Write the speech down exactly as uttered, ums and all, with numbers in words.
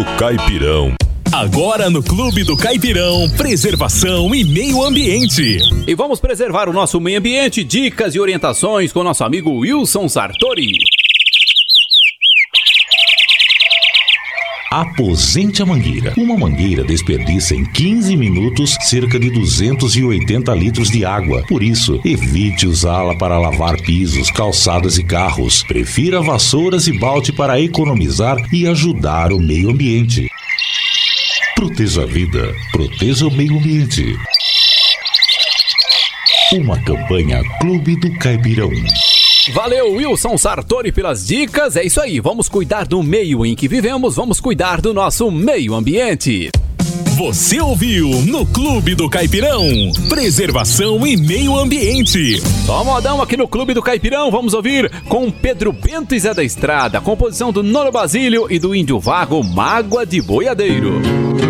Caipirão. Agora no Clube do Caipirão, preservação e meio ambiente. E vamos preservar o nosso meio ambiente, dicas e orientações com nosso amigo Wilson Sartori. Aposente a mangueira. Uma mangueira desperdiça em quinze minutos cerca de duzentos e oitenta litros de água. Por isso, evite usá-la para lavar pisos, calçadas e carros. Prefira vassouras e balde para economizar e ajudar o meio ambiente. Proteja a vida, proteja o meio ambiente. Uma campanha Clube do Caipirão. Valeu, Wilson Sartori, pelas dicas. É isso aí, vamos cuidar do meio em que vivemos, vamos cuidar do nosso meio ambiente. Você ouviu no Clube do Caipirão, preservação e meio ambiente. Só modão aqui no Clube do Caipirão, vamos ouvir com Pedro Bento e Zé da Estrada, composição do Nono Basílio e do Índio Vago, Mágoa de Boiadeiro.